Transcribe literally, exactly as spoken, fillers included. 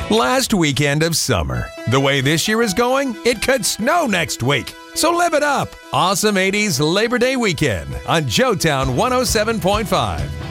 Last weekend of summer. The way this year is going, it could snow next week. So live it up. Awesome eighties Labor Day weekend on Joetown one oh seven point five.